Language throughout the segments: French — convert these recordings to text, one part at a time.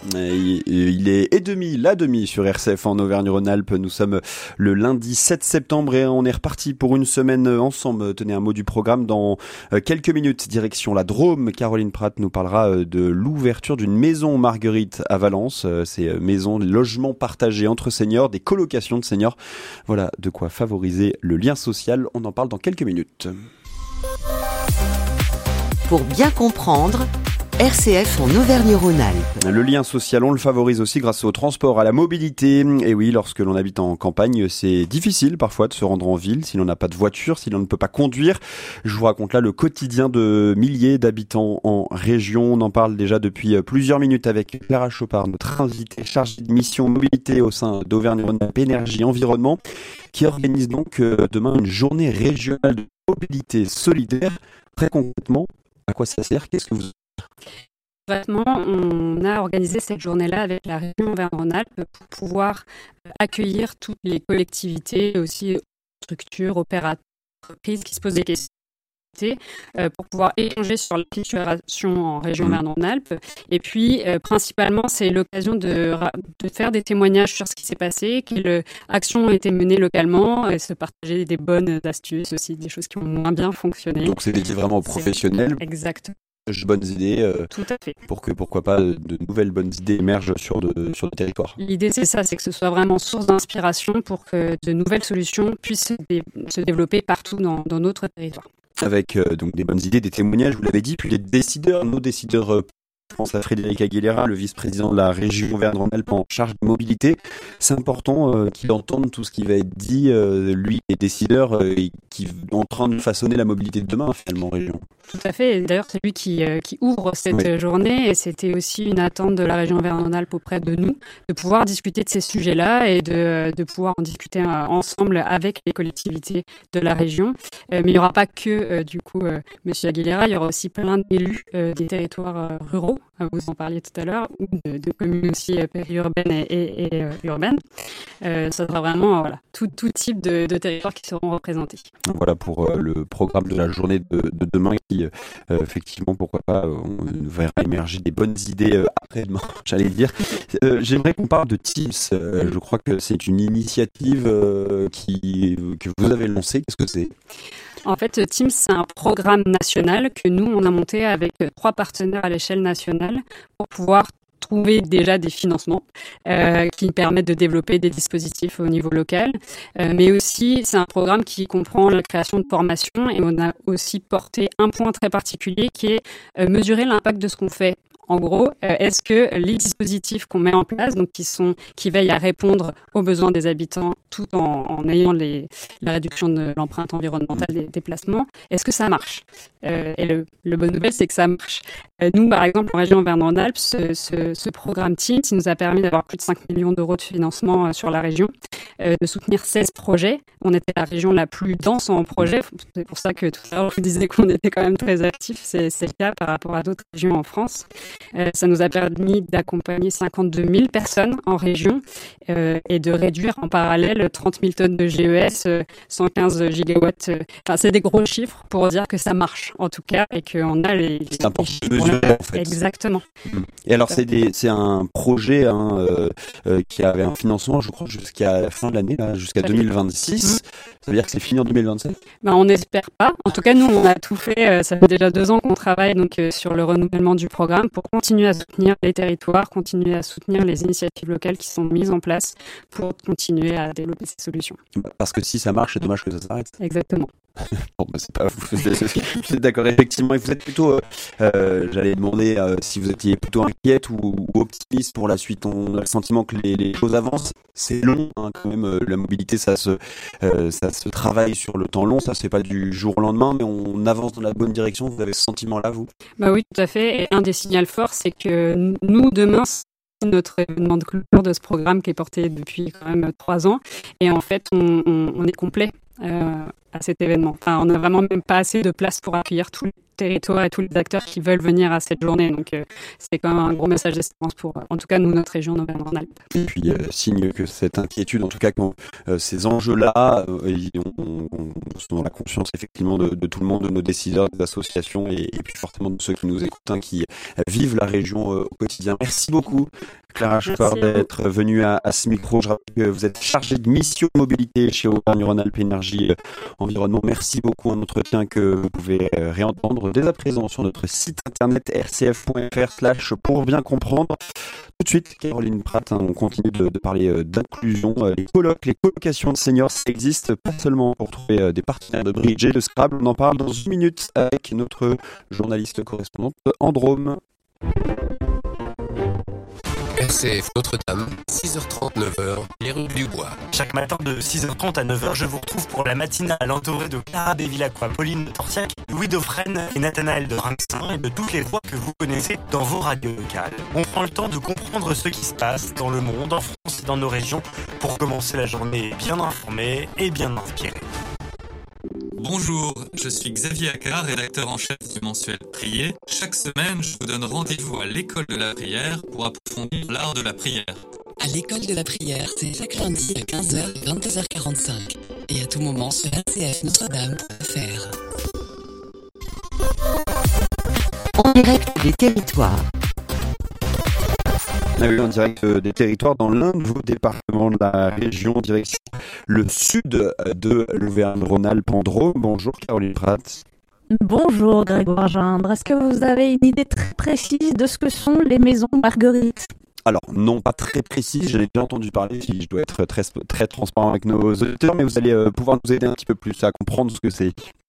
Il est la demi sur RCF en Auvergne-Rhône-Alpes. Nous sommes le lundi 7 septembre et on est reparti pour une semaine ensemble. Tenez un mot du programme dans quelques minutes. Direction la Drôme. Caroline Pratt nous parlera de l'ouverture d'une maison Marguerite à Valence. Ces maisons, logements partagés entre seniors, des colocations de seniors. Voilà de quoi favoriser le lien social. On en parle dans quelques minutes. Pour bien comprendre, RCF en Auvergne-Rhône-Alpes. Le lien social, on le favorise aussi grâce au transport, à la mobilité. Et oui, lorsque l'on habite en campagne, c'est difficile parfois de se rendre en ville si l'on n'a pas de voiture, si l'on ne peut pas conduire. Je vous raconte là le quotidien de milliers d'habitants en région. On en parle déjà depuis plusieurs minutes avec Clara Chopard, notre invitée chargée de mission mobilité au sein d'Auvergne-Rhône-Alpes Énergie Environnement, qui organise donc demain une journée régionale de mobilité solidaire. Très concrètement, à quoi ça sert? Qu'est-ce que vous... Concrètement, on a organisé cette journée-là avec la région Auvergne-Rhône-Alpes pour pouvoir accueillir toutes les collectivités, aussi structures, opérateurs, entreprises qui se posent des questions, pour pouvoir échanger sur la situation en région Auvergne-Rhône-Alpes. Et puis, principalement, c'est l'occasion de faire des témoignages sur ce qui s'est passé, quelles actions ont été menées localement, et se partager des bonnes astuces aussi, des choses qui ont moins bien fonctionné. Donc, c'est dédié vraiment aux professionnels. Exactement. De bonnes idées Tout à fait. Pour que, pourquoi pas, de nouvelles bonnes idées émergent sur le territoire. L'idée, c'est ça, c'est que ce soit vraiment source d'inspiration pour que de nouvelles solutions puissent se développer partout dans notre territoire. Avec donc des bonnes idées, des témoignages, vous l'avez dit, puis les décideurs, nos décideurs, je pense à Frédéric Aguilera, le vice-président de la région Auvergne-Rhône-Alpes en charge de mobilité. C'est important qu'il entende tout ce qui va être dit, lui, les décideurs, qui est en train de façonner la mobilité de demain, finalement, en région. Tout à fait. D'ailleurs, c'est lui qui ouvre cette journée, et c'était aussi une attente de la région Auvergne-Rhône-Alpes auprès de nous, de pouvoir discuter de ces sujets-là et de pouvoir en discuter ensemble avec les collectivités de la région. Mais il n'y aura pas que, Monsieur Aguilera, il y aura aussi plein d'élus des territoires ruraux, vous en parliez tout à l'heure, ou de communes aussi périurbaines et urbaines. Ça sera vraiment tout type de territoires qui seront représentés. Voilà pour le programme de la journée de demain qui, effectivement, pourquoi pas, on verra émerger des bonnes idées après-demain, j'allais dire. J'aimerais qu'on parle de Teams. Je crois que c'est une initiative que vous avez lancée. Qu'est-ce que c'est ? En fait, Teams, c'est un programme national que nous, on a monté avec 3 partenaires à l'échelle nationale pour pouvoir trouver déjà des financements qui permettent de développer des dispositifs au niveau local. Mais aussi, c'est un programme qui comprend la création de formations, et on a aussi porté un point très particulier qui est mesurer l'impact de ce qu'on fait. En gros, est-ce que les dispositifs qu'on met en place, donc qui veillent à répondre aux besoins des habitants tout en ayant la réduction de l'empreinte environnementale des déplacements, est-ce que ça marche? Et le bonne nouvelle, c'est que ça marche. Nous, par exemple, en région Auvergne-Rhône-Alpes, ce programme Teams, il nous a permis d'avoir plus de 5 millions d'euros de financement sur la région, de soutenir 16 projets. On était la région la plus dense en projets. C'est pour ça que tout à l'heure, je vous disais qu'on était quand même très actifs. C'est le cas par rapport à d'autres régions en France. Ça nous a permis d'accompagner 52 000 personnes en région et de réduire en parallèle 30 000 tonnes de GES, 115 gigawatts. Enfin, c'est des gros chiffres pour dire que ça marche, en tout cas, et qu'on a les... C'est important de mesurer, en fait. Exactement. Et alors, c'est un projet qui avait un financement, je crois, jusqu'à la fin de l'année, là, jusqu'à 2026. Ça veut dire que c'est fini en 2027? On n'espère pas. En tout cas, nous, on a tout fait. Ça fait déjà 2 ans qu'on travaille sur le renouvellement du programme pour continuer à soutenir les territoires, continuer à soutenir les initiatives locales qui sont mises en place pour continuer à développer ces solutions. Parce que si ça marche, c'est dommage que ça s'arrête. Exactement. Bon, c'est pas vous êtes d'accord, effectivement. Et vous êtes plutôt, j'allais demander si vous étiez plutôt inquiète ou optimiste pour la suite. On a le sentiment que les choses avancent. C'est long, hein, quand même. La mobilité, ça se travaille sur le temps long. Ça, c'est pas du jour au lendemain, mais on avance dans la bonne direction. Vous avez ce sentiment-là, vous? Oui, tout à fait. Et un des signaux forts, c'est que nous, demain, notre événement de clôture de ce programme qui est porté depuis quand même 3 ans. Et en fait, on est complet. à cet événement. Enfin, on n'a vraiment même pas assez de place pour accueillir tous les territoires et tous les acteurs qui veulent venir à cette journée. Donc, c'est quand même un gros message d'espérance pour, en tout cas, nous, notre région Auvergne-Rhône-Alpes. Et puis, signe que cette inquiétude, en tout cas, quand ces enjeux-là, on sont dans la conscience, effectivement, de tout le monde, de nos décideurs, des associations et puis fortement de ceux qui nous écoutent, qui vivent la région au quotidien. Merci beaucoup, Clara Schopper, d'être venue à ce micro. Je rappelle que vous êtes chargée de mission mobilité chez Auvergne-Rhône-Alpes Énergie Environnement. Merci beaucoup. Un entretien que vous pouvez réentendre dès à présent sur notre site internet rcf.fr/pour bien comprendre. Tout de suite, Caroline Pratt, on continue de parler d'inclusion. Les colloques, les colocations de seniors, ça existe pas seulement pour trouver des partenaires de bridge et de Scrabble. On en parle dans une minute avec notre journaliste correspondante en Drôme. RCF Notre-Dame, 6h30, 9h, les rues du Bois. Chaque matin de 6h30 à 9h, je vous retrouve pour la matinale entourée de Clara Bévillacqua, Pauline Torsiac, Louis Dauphren et Nathanaël de Rinxin et de toutes les voix que vous connaissez dans vos radios locales. On prend le temps de comprendre ce qui se passe dans le monde, en France et dans nos régions pour commencer la journée bien informée et bien inspirée. Bonjour, je suis Xavier Accard, rédacteur en chef du mensuel Prier. Chaque semaine, je vous donne rendez-vous à l'école de la prière pour approfondir l'art de la prière. À l'école de la prière, c'est chaque lundi à 15h et 22h45. Et à tout moment sur RCF Notre-Dame.fr. En direct des territoires. Ah oui, en direct des territoires dans l'un de vos départements de la région, direction le sud de l'Auvergne-Rhône-Alpes en Drôme. Bonjour Caroline Pratt. Bonjour Grégoire Gindre. Est-ce que vous avez une idée très précise de ce que sont les maisons Marguerite ? Alors, non, pas très précise, j'en ai déjà entendu parler, si je dois être très transparent avec nos auditeurs, mais vous allez pouvoir nous aider un petit peu plus à comprendre ce que c'est.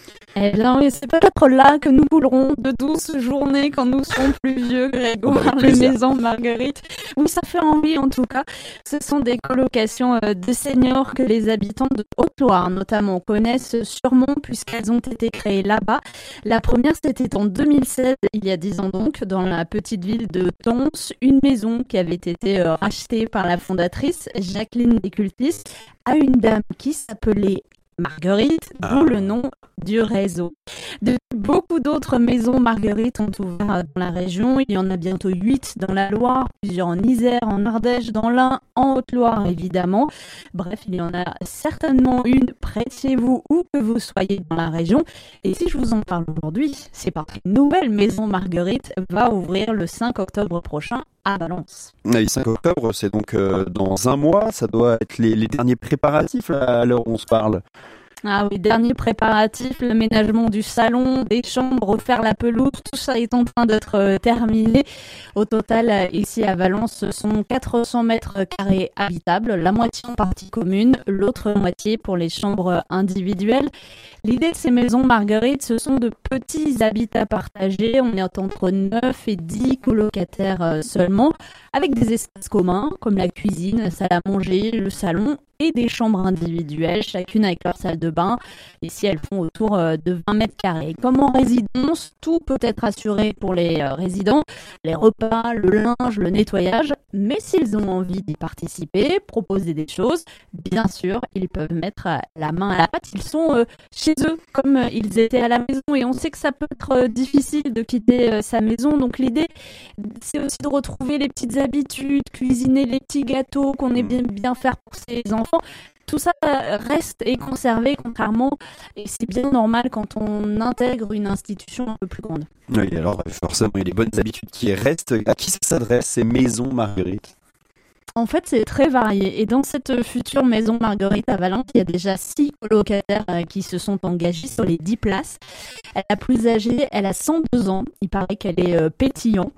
Eh bien, oui, c'est peut-être là que nous coulerons de douces journées quand nous serons plus vieux, Grégoire, les maisons Marguerite. Oui, ça fait envie en tout cas. Ce sont des colocations de seniors que les habitants de Haute-Loire notamment connaissent sûrement puisqu'elles ont été créées là-bas. La première, c'était en 2016, il y a 10 ans donc, dans la petite ville de Tons, une maison qui avait été rachetée par la fondatrice Jacqueline Descultis à une dame qui s'appelait Marguerite, d'où le nom du réseau. Beaucoup d'autres maisons Marguerite ont ouvert dans la région. Il y en a bientôt 8 dans la Loire, plusieurs en Isère, en Ardèche, dans l'Ain, en Haute-Loire évidemment. Bref, il y en a certainement une près de chez vous où que vous soyez dans la région. Et si je vous en parle aujourd'hui, c'est parce qu'une nouvelle maison Marguerite va ouvrir le 5 octobre prochain à Valence. Le 5 octobre, c'est donc dans un mois. Ça doit être les derniers préparatifs à l'heure où on se parle. Ah oui, dernier préparatif, l'aménagement du salon, des chambres, refaire la pelouse, tout ça est en train d'être terminé. Au total, ici à Valence, ce sont 400 mètres carrés habitables, la moitié en partie commune, l'autre moitié pour les chambres individuelles. L'idée de ces maisons Marguerite, ce sont de petits habitats partagés. On est entre 9 et 10 colocataires seulement, avec des espaces communs comme la cuisine, la salle à manger, le salon et des chambres individuelles, chacune avec leur salle de bain. Ici, elles font autour de 20 mètres carrés. Comme en résidence, tout peut être assuré pour les résidents, les repas, le linge, le nettoyage. Mais s'ils ont envie d'y participer, proposer des choses, bien sûr, ils peuvent mettre la main à la pâte. Ils sont chez eux, comme ils étaient à la maison. Et on sait que ça peut être difficile de quitter sa maison. Donc l'idée, c'est aussi de retrouver les petites habitudes, cuisiner les petits gâteaux qu'on aime bien faire pour ses enfants. Tout ça reste et conservé, contrairement, et c'est bien normal quand on intègre une institution un peu plus grande. Oui, alors forcément, il y a des bonnes habitudes qui restent. À qui s'adressent ces maisons Marguerite ? En fait, c'est très varié. Et dans cette future maison Marguerite à Valence, il y a déjà 6 colocataires qui se sont engagés sur les 10 places. La plus âgée, elle a 102 ans. Il paraît qu'elle est pétillante.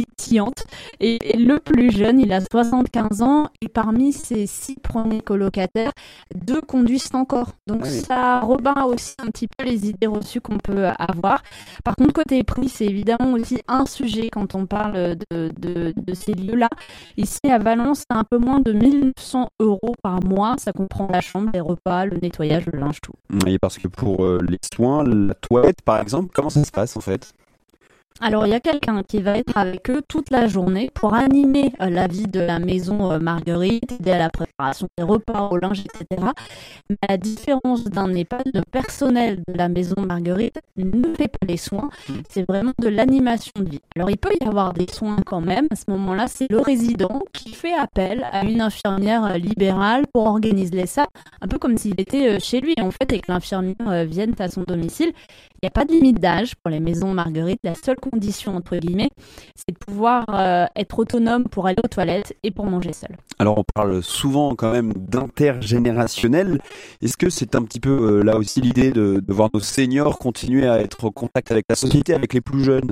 Et le plus jeune, il a 75 ans. Et parmi ces 6 premiers colocataires, 2 conduisent encore. Donc ça rebat aussi un petit peu les idées reçues qu'on peut avoir. Par contre, côté prix, c'est évidemment aussi un sujet quand on parle de ces lieux-là. Ici à Valence, c'est un peu moins de 1 900 € par mois. Ça comprend la chambre, les repas, le nettoyage, le linge, tout. Et parce que pour les soins, la toilette par exemple, comment ça se passe en fait ? Alors, il y a quelqu'un qui va être avec eux toute la journée pour animer la vie de la maison Marguerite, aider à la préparation des repas, au linge, etc. Mais à la différence d'un EHPAD, le personnel de la maison Marguerite ne fait pas les soins. C'est vraiment de l'animation de vie. Alors, il peut y avoir des soins quand même. À ce moment-là, c'est le résident qui fait appel à une infirmière libérale pour organiser ça, un peu comme s'il était chez lui, en fait, et que l'infirmière vienne à son domicile. Il n'y a pas de limite d'âge pour les maisons Marguerite. La seule condition, entre guillemets, c'est de pouvoir être autonome pour aller aux toilettes et pour manger seul. Alors on parle souvent quand même d'intergénérationnel. Est-ce que c'est un petit peu là aussi l'idée de voir nos seniors continuer à être en contact avec la société, avec les plus jeunes ?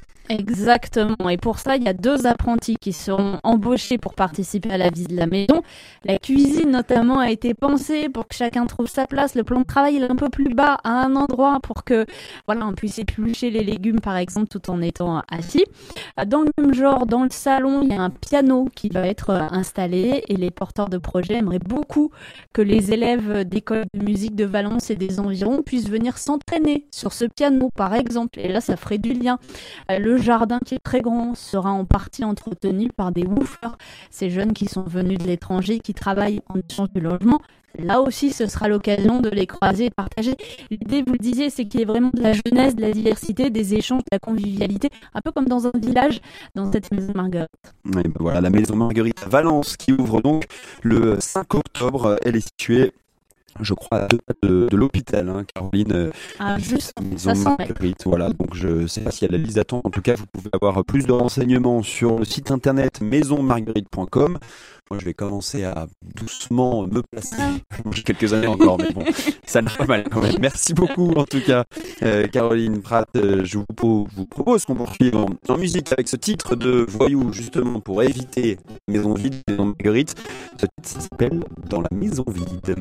Exactement. Et pour ça, il y a 2 apprentis qui seront embauchés pour participer à la vie de la maison. La cuisine, notamment, a été pensée pour que chacun trouve sa place. Le plan de travail est un peu plus bas à un endroit pour que, voilà, on puisse éplucher les légumes, par exemple, tout en étant assis. Dans le même genre, dans le salon, il y a un piano qui va être installé et les porteurs de projet aimeraient beaucoup que les élèves d'école de musique de Valence et des environs puissent venir s'entraîner sur ce piano, par exemple. Et là, ça ferait du lien. Le jardin qui est très grand sera en partie entretenu par des woofers, ces jeunes qui sont venus de l'étranger, qui travaillent en échange du logement. Là aussi, ce sera l'occasion de les croiser et de partager. L'idée, vous le disiez, c'est qu'il y ait vraiment de la jeunesse, de la diversité, des échanges, de la convivialité, un peu comme dans un village, dans cette maison Marguerite. Et ben voilà, la maison Marguerite à Valence qui ouvre donc le 5 octobre. Elle est située, je crois, à 2 pas de l'hôpital, hein, Caroline. Juste Maison Marguerite, voilà. Donc je sais pas s'il y a la liste d'attente. En tout cas, vous pouvez avoir plus de renseignements sur le site internet maisonmarguerite.com. Moi, je vais commencer à doucement me placer. J'ai quelques années encore, mais bon, ça n'a pas mal quand même. Merci beaucoup, en tout cas, Caroline Pratt. Je vous propose qu'on poursuive en musique avec ce titre de Voyou, justement, pour éviter la maison vide, Maison Marguerite. Ce titre s'appelle Dans la maison vide.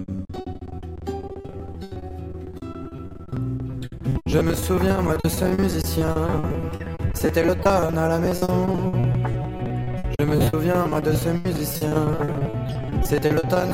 Je me souviens, moi, de ce musicien. C'était l'automne à la maison. Je me souviens, moi, de ce musicien. C'était l'automne